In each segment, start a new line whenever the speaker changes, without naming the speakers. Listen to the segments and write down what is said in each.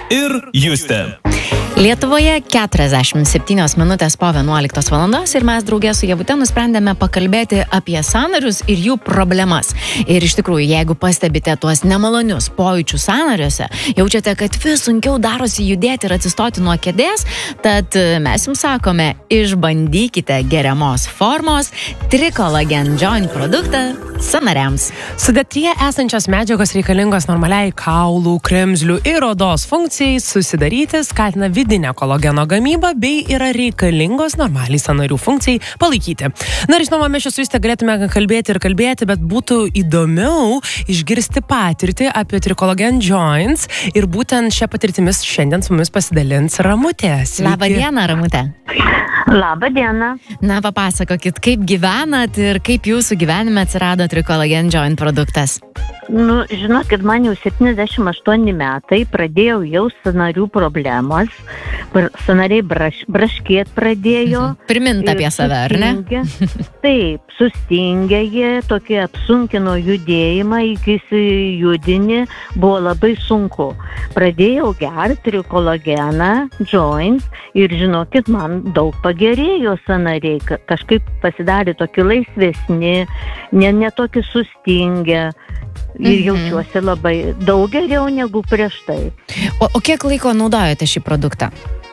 ir Justė.
Lietuvoje 47 minutės po 11 valandos ir mes draugė su Ievute nusprendėme pakalbėti apie sąnarius ir jų problemas. Ir iš tikrųjų, jeigu pastebite tuos nemalonius pojūčius sąnariuose, jaučiate, kad vis sunkiau darosi judėti ir atsistoti nuo kėdės, tad mes jums sakome, išbandykite geriamos formos Tricolagen Joint produktą sąnariams.
Sudėtyje esančios medžiagos reikalingos normaliai kaulų, kremzlių ir odos funkcijai susidaryti, skatina vidinę kolageno gamybą bei yra reikalingos normaliai sąnarių funkcijai palaikyti. Na ir žinoma, mes čia su Justė galėtume kalbėti, bet būtų įdomiau išgirsti patirtį apie Tricolagen Joints ir būtent šią patirtimis šiandien su mumis pasidalins Ramutė.
Labą dieną, Ramutė.
Labą dieną.
Na, papasakokit, kaip gyvenat ir kaip jūsų gyvenime atsirado Tricolagen Joint produktas?
Žinokit, man jau 78 metai, pradėjau jau sąnarių problemos, sąnariai braškėt pradėjo.
Primint apie save, ar ne?
Taip, sustingė jie, tokie apsunkino judėjimą, iki judinį buvo labai sunku. Pradėjau gerti Tricolageną Joint ir žinokit, man daug pagerėjo sąnariai, kažkaip pasidarė tokie laisvesni, ne tokie sustingę. Ir jaučiuosi labai daug geriau negu prieš tai.
O kiek laiko naudojate šį produktą?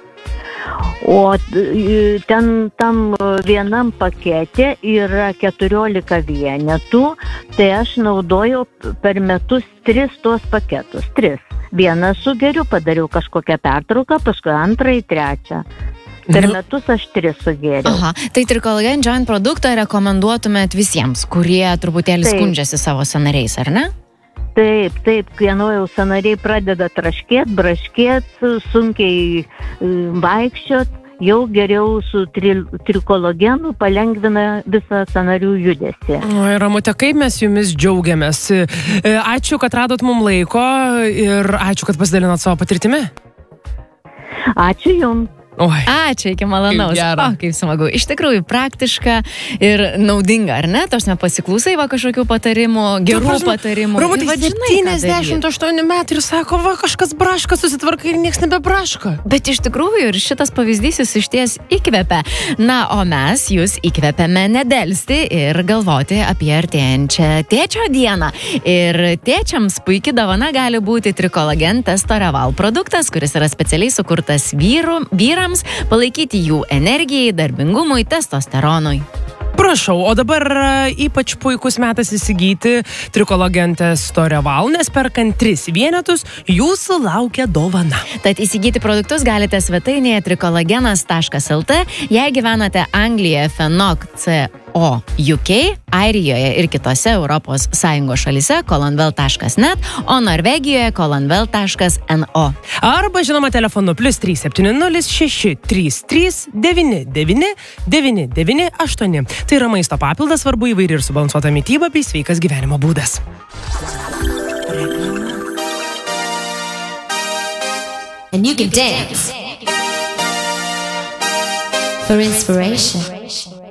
O tam vienam pakete yra 14 vienetų, tai aš naudojau per metus 3 tos paketus. 3. Vieną sugeriu, padariau kažkokią pertrauką, paskui 2, 3. Per metus aš 3 sugėriau.
Aha, tai Tricolagen Joint produktą rekomenduotumėt visiems, kurie truputėlį skundžiasi savo sąnariais, ar ne?
Taip, kai jau sąnariai pradeda traškėt, braškėt, sunkiai vaikščiot, jau geriau su Tricolagenu palengvina visą sąnarių judesį.
Oi, Ramutė, kaip mes jumis džiaugiamės. Ačiū, kad radot mum laiko ir ačiū, kad pasidalinot savo patirtimi.
Ačiū jums.
Oi.
Ačiū, iki malonaus. Kaip smagu. Iš tikrųjų, praktiška ir naudinga, ar ne? Tos nepasiklausai kažkokių patarimų, gerų patarimų.
Ramutė, 78 metai ir sako, kažkas braška, susitvarkai ir nieks nebebraška.
Bet iš tikrųjų ir šitas pavyzdys jūs išties įkvepia. Na, o mes jūs įkvepiame nedelsti ir galvoti apie artėjančią tėčio dieną. Ir tėčiams puikiai dovana gali būti Tricolagen Testoreval produktas, kuris yra specialiai sukurtas vyrams palaikyti jų energijai, darbingumui, testosteronui.
Prašau, o dabar ypač puikus metas įsigyti Tricolagen Testoreval, nes perkant 3 vienetus jūsų laukia dovana.
Tad įsigyti produktus galite svetainėje tricolagenas.lt, jei gyvenate Anglijoje, Fenok CO UK, Airijoje ir kitose Europos Sąjungos šalyse colonvel.net, o Norvegijoje colonvel.no.
Arba, žinoma, telefonu +370 633 99 998. Tai yra maisto papildas, svarbu įvairi ir subalansuota mityba bei sveikas gyvenimo būdas.
And you can dance for inspiration.